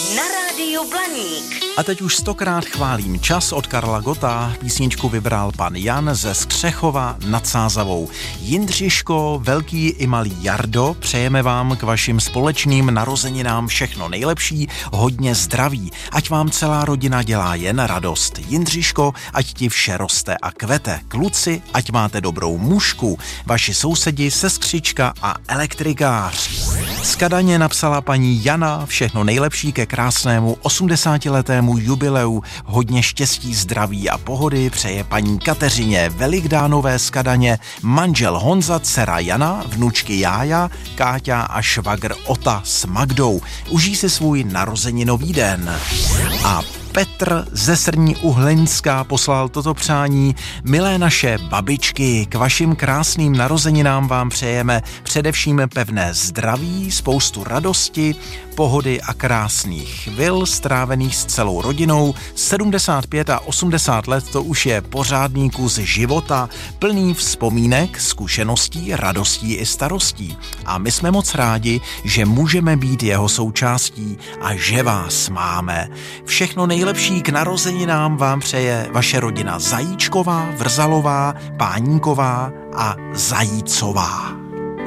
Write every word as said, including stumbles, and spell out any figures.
Na rádiu Blaník. A teď už stokrát chválím Čas od Karla Gotta. Písničku vybral pan Jan ze Skřechova nad Sázavou. Jindřiško, velký i malý Jardo, přejeme vám k vašim společným narozeninám všechno nejlepší, hodně zdraví. Ať vám celá rodina dělá jen radost. Jindřiško, ať ti vše roste a kvete. Kluci, ať máte dobrou mužku. Vaši sousedi, sestřička a elektrikář. Z Kadaně napsala paní Jana všechno nejlepší ke krásnému osmdesátiletému jubileu. Hodně štěstí, zdraví a pohody přeje paní Kateřině Velikdánové z Kadaně, manžel Honza, dcera Jana, vnučky Jája, Káťa a švagr Ota s Magdou. Užij si svůj narozeninový den. A Petr ze Srní u Hlinská poslal toto přání. Milé naše babičky, k vašim krásným narozeninám vám přejeme především pevné zdraví, spoustu radosti, pohody a krásných chvil strávených s celou rodinou. sedmdesát pět a osmdesát let to už je pořádný kus života, plný vzpomínek, zkušeností, radostí i starostí. A my jsme moc rádi, že můžeme být jeho součástí a že vás máme. Všechno nejlepší k narozeninám vám přeje vaše rodina Zajíčková, Vrzalová, Páníková a Zajícová.